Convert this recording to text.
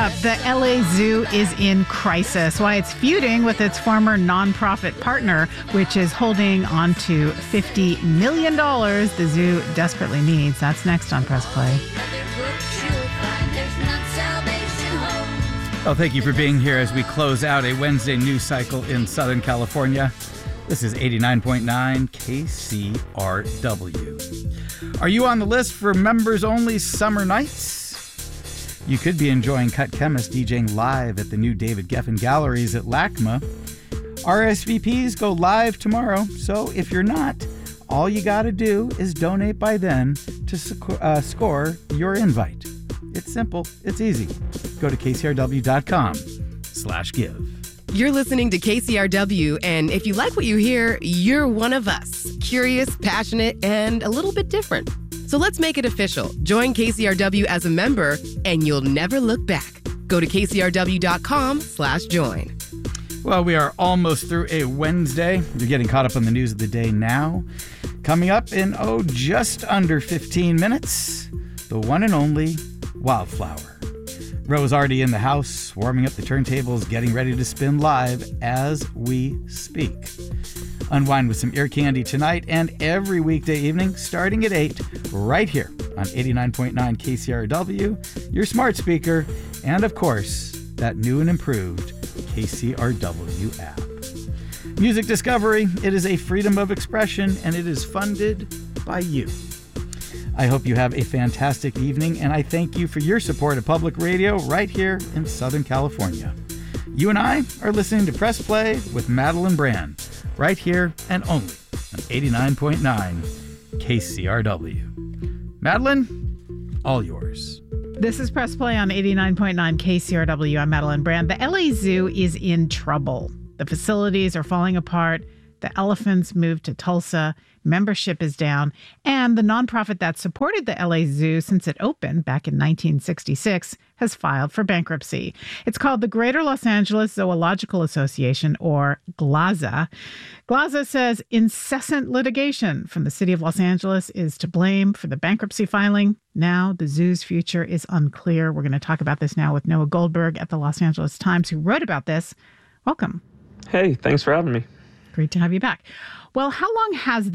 up, the LA Zoo is in crisis. Why it's feuding with its former nonprofit partner, which is holding on to $50 million the zoo desperately needs. That's next on Press Play. Well, thank you for being here as we close out a Wednesday news cycle in Southern California. This is 89.9 KCRW. Are you on the list for members-only summer nights? You could be enjoying Cut Chemist DJing live at the new David Geffen Galleries at LACMA. RSVPs go live tomorrow, so if you're not, all you got to do is donate by then to score your invite. It's simple. It's easy. Go to kcrw.com/give. You're listening to KCRW, and if you like what you hear, you're one of us. Curious, passionate, and a little bit different. So let's make it official. Join KCRW as a member, and you'll never look back. Go to kcrw.com/join. Well, we are almost through a Wednesday. You're getting caught up on the news of the day now. Coming up in, just under 15 minutes, the one and only Wildflower. Ro's already in the house, warming up the turntables, getting ready to spin live as we speak. Unwind with some ear candy tonight and every weekday evening starting at 8 right here on 89.9 KCRW, your smart speaker, and of course, that new and improved KCRW app. Music discovery, it is a freedom of expression and it is funded by you. I hope you have a fantastic evening, and I thank you for your support of public radio right here in Southern California. You and I are listening to Press Play with Madeline Brand, right here and only on 89.9 KCRW. Madeline, all yours. This is Press Play on 89.9 KCRW. I'm Madeline Brand. The LA Zoo is in trouble. The facilities are falling apart. The elephants moved to Tulsa. Membership is down. And the nonprofit that supported the LA Zoo since it opened back in 1966 has filed for bankruptcy. It's called the Greater Los Angeles Zoological Association, or GLAZA. GLAZA says incessant litigation from the city of Los Angeles is to blame for the bankruptcy filing. Now the zoo's future is unclear. We're going to talk about this now with Noah Goldberg at the Los Angeles Times, who wrote about this. Welcome. Hey, thanks for having me. Great to have you back. Well, how long has